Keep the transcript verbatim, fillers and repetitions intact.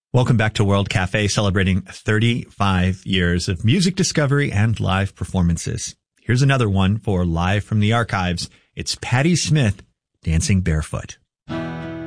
Welcome back to World Cafe, celebrating thirty-five years of music discovery and live performances. Here's another one for Live from the Archives. It's Patti Smith, Dancing Barefoot.